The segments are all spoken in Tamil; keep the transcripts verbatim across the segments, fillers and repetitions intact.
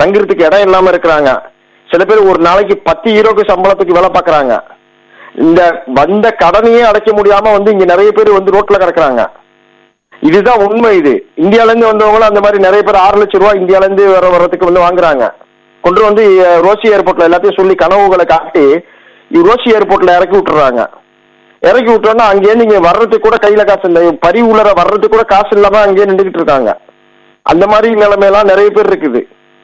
தங்குறதுக்கு இடம் இல்லாம இருக்கிறாங்க. சில பேர் ஒரு நாளைக்கு பத்து ஹீரோக்கு சம்பளத்துக்கு வேலை பார்க்கறாங்க. இந்த வந்த கடனையே அடைக்க முடியாம வந்து இங்க நிறைய பேர் வந்து ரோட்ல கிடக்குறாங்க. இதுதான் உண்மை. இது இந்தியால இருந்து வந்தவங்களும் அந்த மாதிரி நிறைய பேர் ஆறு லட்சம் ரூபாய் இந்தியால இருந்து வர வர்றதுக்கு வந்து வாங்குறாங்க. கொண்டு வந்து ரோசி ஏர்போர்ட்ல எல்லாத்தையும் சொல்லி கனவுகளை காட்டி ரோசி ஏர்போர்ட்ல இறக்கி விட்டுறாங்க. இறக்கி விட்டோம்னா அங்கேயே நீங்க வர்றதுக்கு கூட கையில காசு இல்லை, பரி உள்ளர வர்றதுக்கு கூட காசு இல்லாம அங்கேயே நின்றுகிட்டு இருக்காங்க. அந்த மாதிரி நிலைமையெல்லாம் நிறைய பேர் இருக்குது.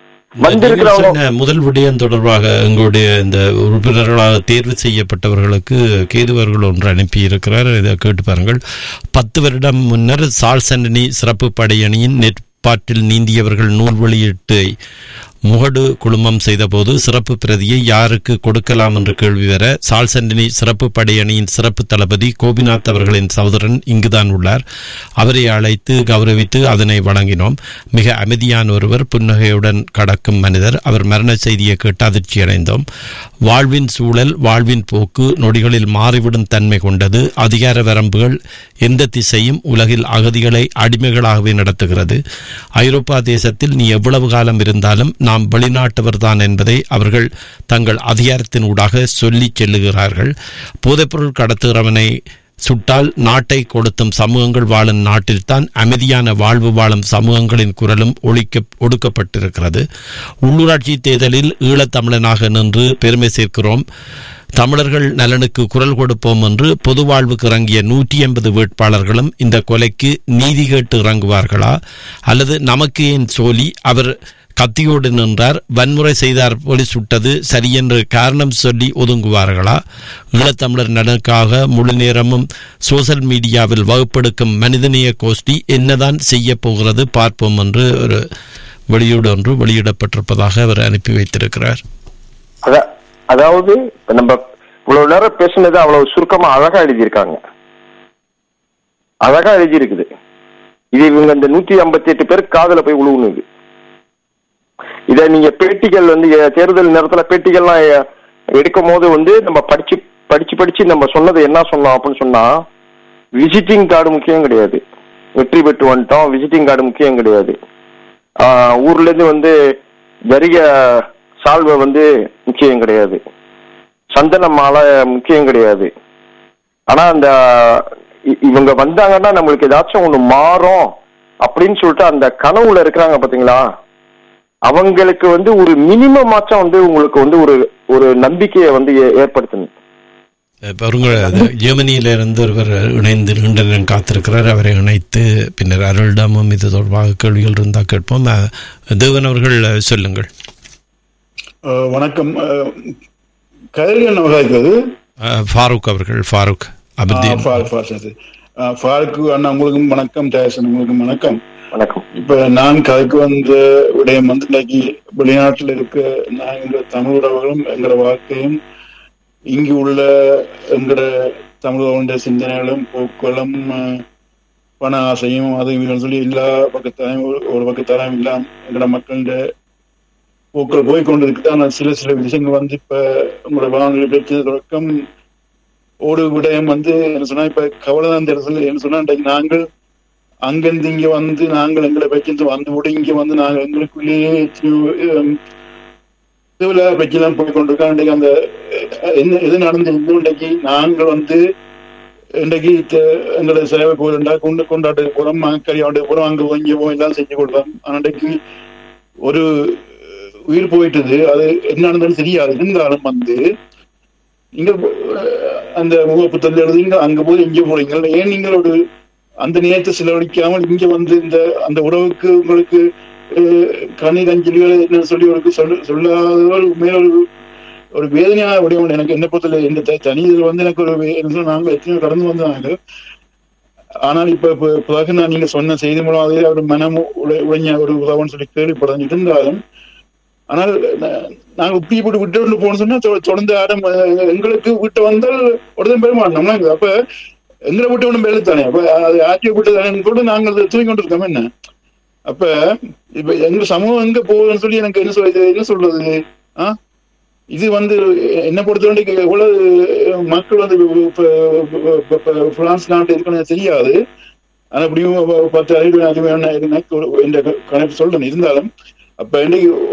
முதல் விடயம் தொடர்பாக எங்களுடைய இந்த உறுப்பினர்களாக தேர்வு செய்யப்பட்டவர்களுக்கு கேதுவர்கள் ஒன்று அனுப்பி இருக்கிறார். இதை கேட்டு பாருங்கள். பத்து வருடம் முன்னர் சார்ல்ஸ் ஆண்டனி சிறப்பு படையணியின் நெற்பாட்டில் நீந்தியவர்கள் நூல் வெளியீட்டு முகடு குழுமம் செய்தபோது சிறப்பு பிரதியை யாருக்கு கொடுக்கலாம் என்று கேள்வி வர சார்ல்ஸ் ஆண்டனி சிறப்பு படையணியின் சிறப்பு தளபதி கோபிநாத் அவர்களின் சகோதரன் இங்குதான் உள்ளார். அவரை அழைத்து கௌரவித்து அதனை வழங்கினோம். மிக அமைதியான ஒருவர், புன்னகையுடன் கடக்கும் மனிதர். அவர் மரண செய்தியை கேட்டு அதிர்ச்சி அடைந்தோம். வாழ்வின் சூழல், வாழ்வின் போக்கு நொடிகளில் மாறிவிடும் தன்மை கொண்டது. அதிகார வரம்புகள் எந்த திசையும் உலகில் அகதிகளை அடிமைகளாகவே நடத்துகிறது. ஐரோப்பா தேசத்தில் நீ எவ்வளவு காலம் இருந்தாலும் நாம் வெளிநாட்டவர் தான் என்பதை அவர்கள் தங்கள் அதிகாரத்தின் ஊடாக சொல்லி செல்லுகிறார்கள். போதைப்பொருள் கடத்துகிறவனை சுட்டால் நாட்டை கொடுத்தும் சமூகங்கள் வாழும் நாட்டில்தான் அமைதியான வாழ்வு வாழும் சமூகங்களின் குரலும் ஒழிக்க ஒடுக்கப்பட்டிருக்கிறது. உள்ளூராட்சி தேர்தலில் ஈழத்தமிழனாக நின்று பெருமை சேர்க்கிறோம். தமிழர்கள் நலனுக்கு குரல் கொடுப்போம் என்று பொது வாழ்வுக்கு இறங்கிய நூற்றி எண்பது வேட்பாளர்களும் இந்த கொலைக்கு நீதி கேட்டு இறங்குவார்களா? அல்லது நமக்கு ஏன் சோலி, அவர் கத்தியோடு நின்றார், வன்முறை செய்தார், போலீஸ் சுட்டது சரியென்று காரணம் சொல்லி ஒதுங்குவார்களா? ஈழத்தமிழர் நலனுக்காக முழு நேரமும் சோசியல் மீடியாவில் வகுப்பெடுக்கும் மனிதநேய கோஷ்டி என்னதான் செய்ய போகிறது பார்ப்போம் என்று ஒரு வெளியீடு ஒன்று வெளியிடப்பட்டிருப்பதாக அவர் அனுப்பி வைத்திருக்கிறார். அதாவது நம்ம இவ்வளவு நேரம் பேசுனது அவ்வளவு சுருக்கமா அழகா எழுதியிருக்காங்க. அழகா எழுதி இருக்குது. இது இவங்க இந்த நூத்தி ஐம்பத்தி எட்டு பேருக்கு காதல போய் உழுவுனுது. இத நீங்க பேட்டிகள் வந்து தேர்தல் நேரத்துல பேட்டிகள்லாம் எடுக்கும் போது வந்து நம்ம படிச்சு படிச்சு படிச்சு நம்ம சொன்னது என்ன சொன்னோம் அப்படின்னு சொன்னா, விசிட்டிங் கார்டு முக்கியம் கிடையாது, வெற்றி பெற்று வந்துட்டோம், விசிட்டிங் கார்டு முக்கியம் கிடையாது, ஆஹ் ஊர்ல இருந்து வந்து ஜரிக சால்வை வந்து முக்கியம் கிடையாது, சந்தன மாலை முக்கியம் கிடையாது. ஆனா அந்த இவங்க வந்தாங்கன்னா நம்மளுக்கு ஏதாச்சும் ஒண்ணு மாறும் அப்படின்னு சொல்லிட்டு அந்த கனவுல இருக்கிறாங்க பாத்தீங்களா, அவங்களுக்கு வந்து ஒரு மினிமம் மாற்றம் வந்து உங்களுக்கு வந்து ஒரு ஒரு நம்பிக்கையை வந்து ஏற்படுத்தணும். ஜெர்மனியில இருந்து ஒருவர் இணைந்து நீண்ட நேரம் காத்திருக்கிறார். அவரை இணைத்து பின்னர் அருளிடமும் இது தொடர்பாக கேள்விகள் இருந்தால் கேட்போம். தேவன் அவர்கள் சொல்லுங்கள். வணக்கம். கயல்கள் அவர்கள் ஃபாரூக் அவர்கள் ஃபாரூக் அபுதீன் ஃபாரூக் அண்ணா உங்களுக்கும் வணக்கம். தேசன் உங்களுக்கும் வணக்கம். வணக்கம். இப்ப நான் கதைக்கு வந்த விடயம் வந்து இன்னைக்கு வெளிநாட்டில் இருக்க நான் எங்களோட தமிழ் உறவுகளும் எங்களோட வாழ்க்கையும் இங்கு உள்ள எங்களோட தமிழர்களுடைய சிந்தனைகளும் போக்குகளும் பண ஆசையும் அது சொல்லி எல்லா பக்கத்தாலையும் ஒரு பக்கத்தாலையும் இல்லாம எங்களோட மக்களுடைய போக்கள் போய் கொண்டு இருக்குது. ஆனால் சில சில விஷயங்கள் வந்து இப்ப உங்களோட வானொலி பேச்சு தொடக்கம் ஒரு விடயம் வந்து என்ன சொன்னா, இப்ப கவலை தான் இடத்துல என்ன சொன்னா, இன்றைக்கு நாங்கள் அங்கிருந்து இங்க வந்து நாங்கள் எங்களை பற்றி வந்து விட இங்க வந்து நாங்கள் எங்களுக்குள்ளேயே திருவிழா பற்றிலாம் போய் கொண்டிருக்கோம். இன்றைக்கு அந்த என்ன எது நடந்திருந்து இன்றைக்கு நாங்கள் வந்து இன்றைக்கு எங்களோட சேவை போயிருந்தா கொண்டு கொண்டாட்டு போறோம், கல்யாணத்துக்கு போறோம், அங்க இங்கே போய் எல்லாம் செஞ்சு கொடுத்தோம். ஆனா இன்றைக்கு ஒரு உயிர் போயிட்டது, அது என்ன நடந்தாலும் தெரியாது. இருந்தாலும் வந்து நீங்க அந்த முகப்புத்தல் எழுதுங்க, அங்க போய் இங்க போறீங்க, ஏன் நீங்கள் ஒரு அந்த நேரத்தை செலவழிக்காமல் இங்க வந்து இந்த அந்த உறவுக்கு உங்களுக்கு கண்ணீர் அஞ்சலிகள் என்ன சொல்லி ஒரு சொல்ல சொல்லாத மேல ஒரு ஒரு வேதனையான உடையவன் எனக்கு என்ன பொறுத்தல இந்த தனி இதில் வந்து எனக்கு ஒரு நாங்கள் எத்தனையோ கடந்து வந்தாங்க. ஆனால் இப்ப இப்ப நான் நீங்க சொன்ன செய்தி மூலமாகவே அவர் மனம் உடைஞ்ச ஒரு உதவன்னு சொல்லி கேள்விப்பட இருந்தாலும், ஆனால் நாங்க உப்பி போட்டு விட்டு கொண்டு போகணும்னு சொன்னா தொடர்ந்து ஆரம் எங்களுக்கு வீட்டை வந்தால் உடனே பெருமாட்டோம்னா அப்ப எங்களை விட்டு ஒன்றும் வேலை தானே, அப்ப அது ஆட்சியை விட்டு தானே கூட நாங்கள் தூங்கி கொண்டு இருக்கோம். என்ன அப்ப இப்ப எங்க சமூகம் எங்க போகுதுன்னு சொல்லி எனக்கு என்ன சொல்றது என்ன சொல்றது ஆஹ் இது வந்து என்ன பொறுத்த வேண்டிய எவ்வளவு மக்கள் வந்து பிரான்ஸ் நாட்டு இருக்கணும் தெரியாது. ஆனா அப்படியும் பத்து அறிவு அறிவு என்ற கணக்கு சொல்றேன். இருந்தாலும் அப்ப இன்னைக்கு